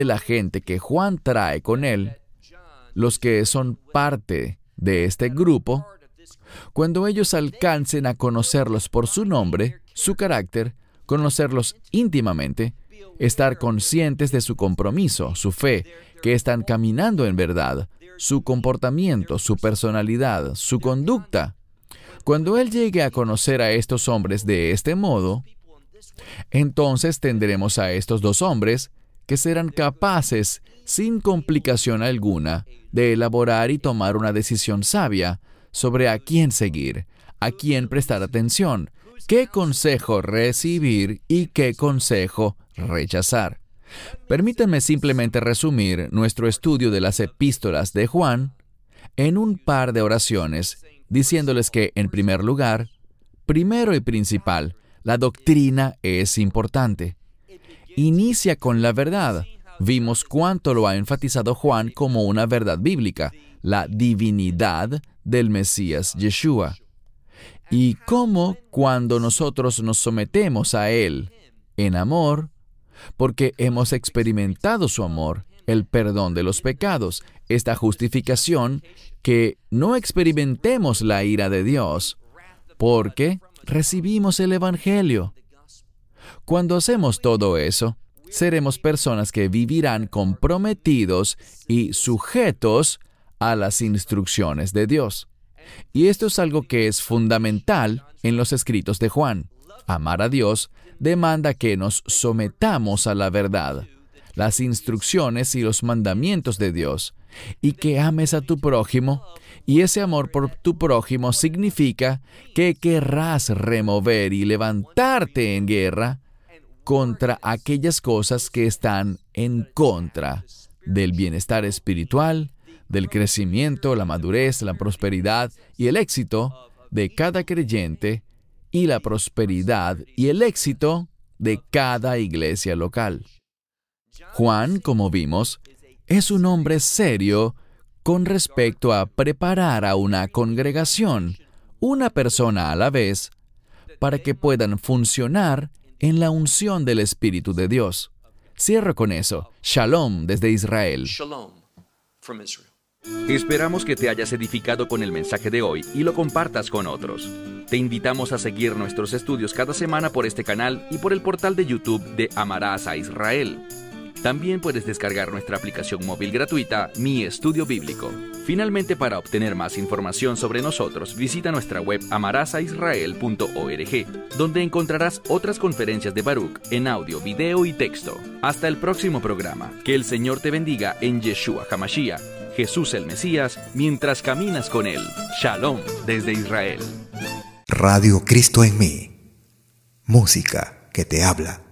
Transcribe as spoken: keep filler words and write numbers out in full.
la gente que Juan trae con él, los que son parte de este grupo, cuando ellos alcancen a conocerlos por su nombre, su carácter, conocerlos íntimamente, estar conscientes de su compromiso, su fe, que están caminando en verdad, su comportamiento, su personalidad, su conducta. Cuando Él llegue a conocer a estos hombres de este modo, entonces tendremos a estos dos hombres que serán capaces, sin complicación alguna, de elaborar y tomar una decisión sabia sobre a quién seguir, a quién prestar atención, qué consejo recibir y qué consejo rechazar. Permítanme simplemente resumir nuestro estudio de las epístolas de Juan en un par de oraciones, diciéndoles que, en primer lugar, primero y principal, la doctrina es importante. Inicia con la verdad. Vimos cuánto lo ha enfatizado Juan como una verdad bíblica, la divinidad del Mesías Yeshua. Y cómo cuando nosotros nos sometemos a Él en amor, porque hemos experimentado su amor, el perdón de los pecados, esta justificación, que no experimentemos la ira de Dios, porque recibimos el Evangelio. Cuando hacemos todo eso, seremos personas que vivirán comprometidos y sujetos a las instrucciones de Dios. Y esto es algo que es fundamental en los escritos de Juan. Amar a Dios demanda que nos sometamos a la verdad, las instrucciones y los mandamientos de Dios, y que ames a tu prójimo, y ese amor por tu prójimo significa que querrás remover y levantarte en guerra contra aquellas cosas que están en contra del bienestar espiritual, del crecimiento, la madurez, la prosperidad y el éxito de cada creyente y la prosperidad y el éxito de cada iglesia local. Juan, como vimos, es un hombre serio con respecto a preparar a una congregación, una persona a la vez, para que puedan funcionar en la unción del Espíritu de Dios. Cierro con eso. Shalom desde Israel. Shalom from Israel. Esperamos que te hayas edificado con el mensaje de hoy y lo compartas con otros. Te invitamos a seguir nuestros estudios cada semana por este canal y por el portal de YouTube de Amarás a Israel. También puedes descargar nuestra aplicación móvil gratuita, Mi Estudio Bíblico. Finalmente, para obtener más información sobre nosotros, visita nuestra web amarás a israel punto org, donde encontrarás otras conferencias de Baruch en audio, video y texto. Hasta el próximo programa. Que el Señor te bendiga en Yeshua HaMashiach, Jesús el Mesías, mientras caminas con Él. Shalom desde Israel. Radio Cristo en mí. Música que te habla.